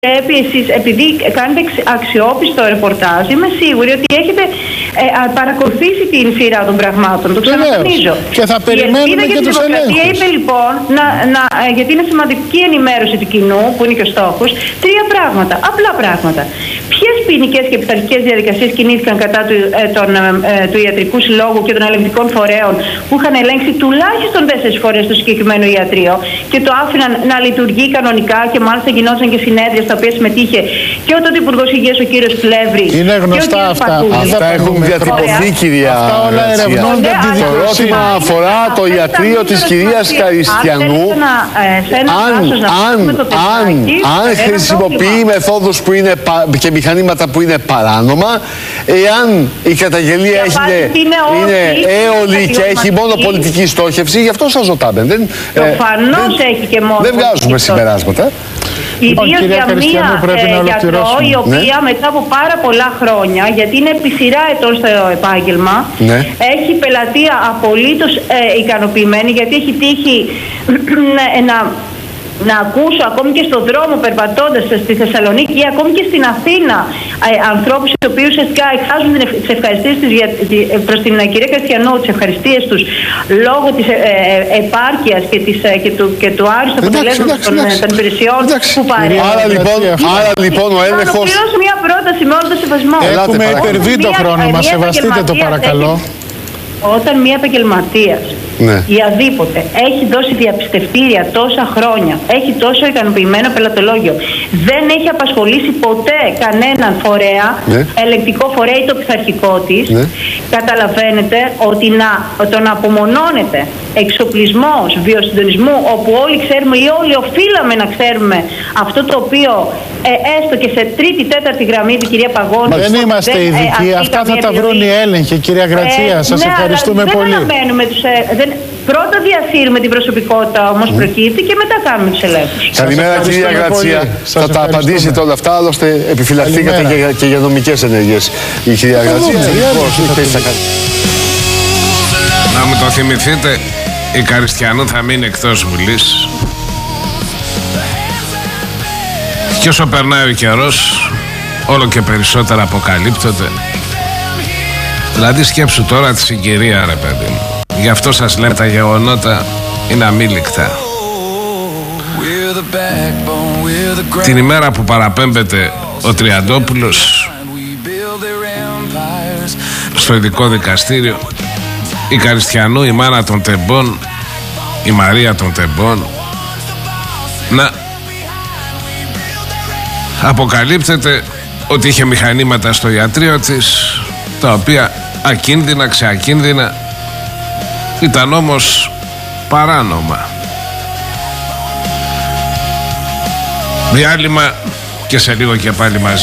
Πρέπει εσείς, επειδή κάνετε αξιόπιστο ρεπορτάζ, είμαι σίγουρη ότι έχετε παρακολουθήσει την σειρά των πραγμάτων. Το ξανατονίζω. Και θα περιμένουμε και τους ελέγχους. Είπε λοιπόν, γιατί είναι σημαντική ενημέρωση του κοινού, που είναι και ο στόχος, 3 πράγματα, απλά πράγματα. Ποιες ποινικές και πειθαρχικές διαδικασίες κινήθηκαν κατά του Ιατρικού Συλλόγου και των ελεγκτικών φορέων που είχαν ελέγξει τουλάχιστον 4 φορές το συγκεκριμένο ιατρείο και το άφηναν να λειτουργεί κανονικά και μάλιστα γινόταν και συνέδρια στα οποία συμμετείχε και ο τότε Υπουργός Υγείας ο κύριος Πλεύρη. Είναι γνωστά αυτά. Αυτά έχουν διατυπωθεί, κυρία Γρατσία. Το ερώτημα αφορά το ιατρείο της κυρίας Καριστιανού. Αν χρησιμοποιεί μεθόδους που είναι και μηχανήματα που είναι παράνομα, εάν η καταγγελία είναι έολη και έχει μόνο πολιτική στόχευση, γι' αυτό σας ρωτάμε. Προφανώς έχει και μόνο. Δεν βγάζουμε συμπεράσματα. Ιδίως για μία γιατρό η οποία μετά από πάρα πολλά χρόνια, γιατί είναι επί σειρά ετών στο επάγγελμα, έχει πελατεία απολύτως ικανοποιημένη, γιατί έχει τύχει να ακούσω ακόμη και στον δρόμο περπατώντας στη Θεσσαλονίκη ή ακόμη και στην Αθήνα ανθρώπους οι οποίοι ουσιαστικά εκφράζουν τις ευχαριστίες τους προς την κυρία Καριστιανού, τις ευχαριστίες τους λόγω της επάρκειας και του άριστου αποτελέσματος των υπηρεσιών που παρέχουν. Άρα λοιπόν ο έλεγχος. Θα πληρώσω μια πρόταση με όλο το σεβασμό. Έχουμε υπερβεί το χρόνο μας, σεβαστείτε το παρακαλώ. Όταν μία επαγγελματίας ή αδίποτε έχει δώσει διαπιστευτήρια τόσα χρόνια, έχει τόσο ικανοποιημένο πελατολόγιο, δεν έχει απασχολήσει ποτέ κανέναν φορέα, ελεγκτικό φορέα ή το πειθαρχικό της, καταλαβαίνετε ότι το να απομονώνεται εξοπλισμός βιοσυντονισμού, όπου όλοι ξέρουμε ή όλοι οφείλαμε να ξέρουμε αυτό το οποίο έστω και σε 3η, 4η γραμμή του κυρία Παγώνη. Δεν είμαστε ειδικοί, αυτά θα τα βρουν οι έλεγχοι, κυρία Γρατσία. Σας ευχαριστούμε πολύ. Πρώτα διασύρουμε την προσωπικότητα, όμως προκύπτει, και μετά κάνουμε τους ελέγχους. Καλημέρα, κυρία Γρατσία. Θα τα απαντήσετε όλα αυτά, άλλωστε επιφυλαχθήκατε και για νομικές ενέργειες η κυρία Γρατσία. Να μου το θυμηθείτε, η Καριστιανού θα μείνει εκτός Βουλής. Και όσο περνάει ο καιρός, όλο και περισσότερα αποκαλύπτονται. Δηλαδή σκέψου τώρα τη συγκυρία, ρε παιδί μου. Γι' αυτό σας λέμε, τα γεγονότα είναι αμήλικτα. Την ημέρα που παραπέμπεται ο Τριαντόπουλος στο ειδικό δικαστήριο, η Καριστιανού, η μάνα των τεμπών, η Μαρία των τεμπών, να αποκαλύπτεται ότι είχε μηχανήματα στο ιατρείο της, τα οποία ακίνδυνα, ξεακίνδυνα, ήταν όμως παράνομα. Διάλειμμα και σε λίγο και πάλι μαζί.